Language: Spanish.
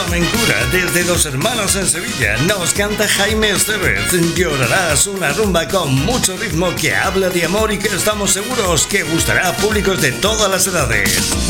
Mencura desde Dos Hermanos en Sevilla nos canta Jaime Estevez. Llorarás, una rumba con mucho ritmo que habla de amor y que estamos seguros que gustará a públicos de todas las edades.